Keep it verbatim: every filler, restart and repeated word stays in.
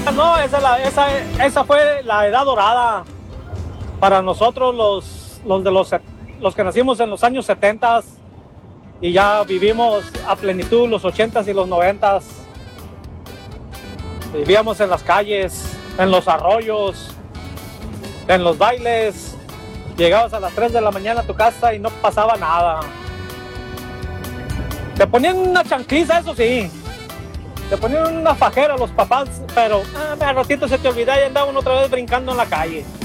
No, esa, la, esa, esa fue la edad dorada para nosotros los, los, de los, los que nacimos en los años setenta y ya vivimos a plenitud los ochentas y los noventas. Vivíamos en las calles, en los arroyos, en los bailes. Llegabas a las tres de la mañana a tu casa y no pasaba nada. Te ponían una chancliza, eso sí. Te ponían una fajera los papás, pero ah, a ratito se te olvidaba y andaban otra vez brincando en la calle.